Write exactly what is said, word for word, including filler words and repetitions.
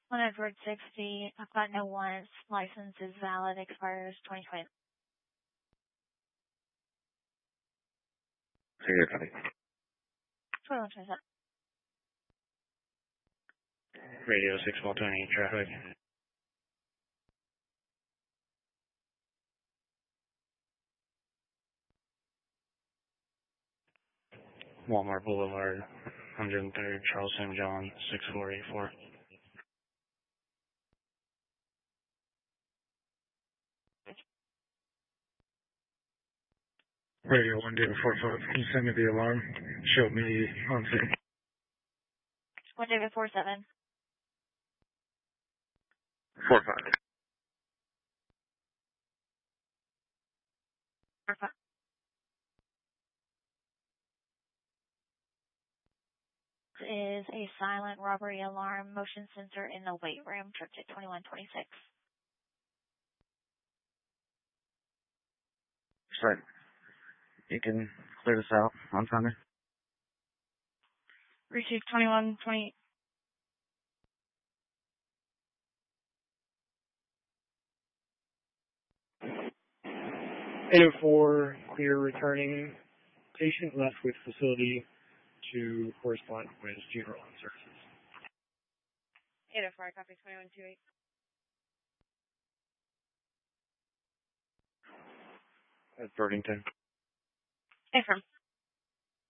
one Edward sixty, I've got no warrants. License is valid, expires twenty twenty. Here, copy. twenty-one twenty-seven. Radio six one twenty, traffic. Walmart Boulevard, one hundred third, Charles Saint John, six four eight four. Radio one David four five, can you send me the alarm? Show me on scene. one David four seven. four five. four five. Is a silent robbery alarm, motion sensor in the weight room, tripped at twenty-one twenty-six. Right. You can clear this out on Thunder. Received twenty-one twenty. eight oh four, clear returning. Patient left with facility to correspond with funeral services. eight oh four, copy twenty-one twenty-eight. At Burlington. Affirm.